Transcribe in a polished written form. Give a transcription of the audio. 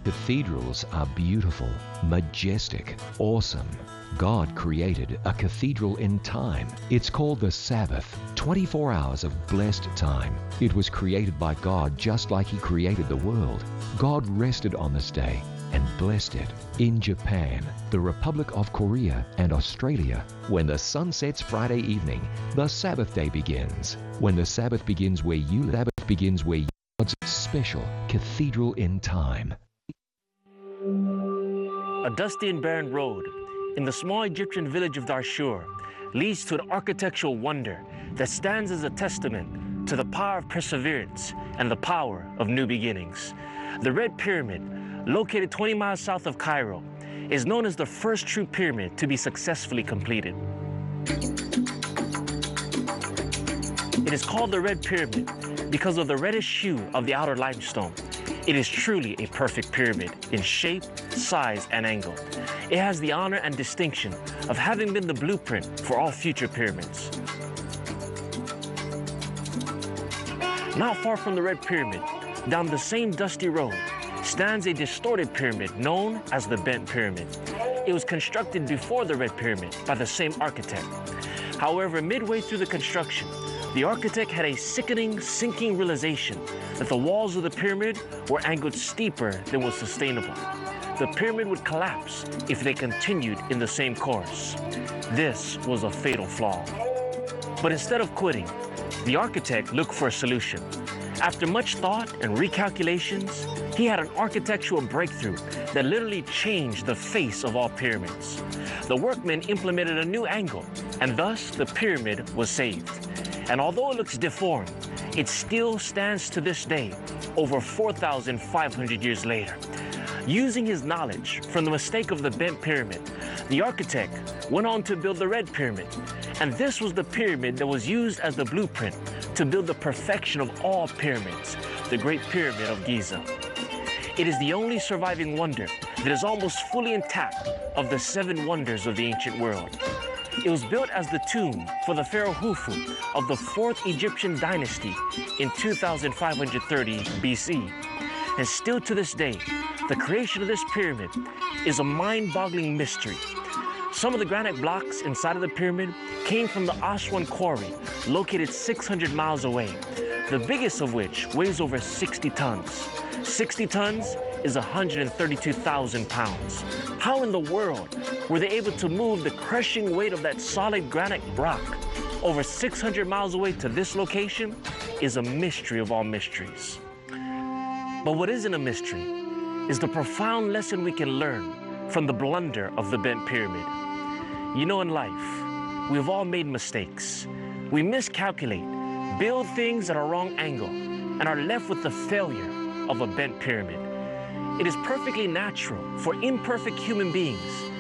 Cathedrals are beautiful, majestic, awesome. God created a cathedral in time. It's called the Sabbath, 24 hours of blessed time. It was created by God just like He created the world. God rested on this day and blessed it. In Japan, the Republic of Korea, and Australia, when the sun sets Friday evening, the Sabbath day begins. When the Sabbath begins where you live, begins where God's special cathedral in time. A dusty and barren road in the small Egyptian village of Darshur leads to an architectural wonder that stands as a testament to the power of perseverance and the power of new beginnings. The Red Pyramid, located 20 miles south of Cairo, is known as the first true pyramid to be successfully completed. It is called the Red Pyramid because of the reddish hue of the outer limestone. It is truly a perfect pyramid in shape, size, and angle. It has the honor and distinction of having been the blueprint for all future pyramids. Not far from the Red Pyramid, down the same dusty road, stands a distorted pyramid known as the Bent Pyramid. It was constructed before the Red Pyramid by the same architect. However, midway through the construction, the architect had a sickening, sinking realization that the walls of the pyramid were angled steeper than was sustainable. The pyramid would collapse if they continued in the same course. This was a fatal flaw. But instead of quitting, the architect looked for a solution. After much thought and recalculations, he had an architectural breakthrough that literally changed the face of all pyramids. The workmen implemented a new angle, and thus the pyramid was saved. And although it looks deformed, it still stands to this day, over 4,500 years later. Using his knowledge from the mistake of the Bent Pyramid, the architect went on to build the Red Pyramid. And this was the pyramid that was used as the blueprint to build the perfection of all pyramids, the Great Pyramid of Giza. It is the only surviving wonder that is almost fully intact of the 7 wonders of the ancient world. It was built as the tomb for the pharaoh Khufu of the 4th Egyptian dynasty in 2530 BC. And still to this day, the creation of this pyramid is a mind-boggling mystery. Some of the granite blocks inside of the pyramid came from the Aswan quarry, located 600 miles away, the biggest of which weighs over 60 tons. 60 tons is 132,000 pounds. How in the world were they able to move the crushing weight of that solid granite rock over 600 miles away to this location is a mystery of all mysteries. But what isn't a mystery is the profound lesson we can learn from the blunder of the Bent Pyramid. You know, in life, we've all made mistakes. We miscalculate, build things at a wrong angle, and are left with the failure of a bent pyramid. It is perfectly natural for imperfect human beings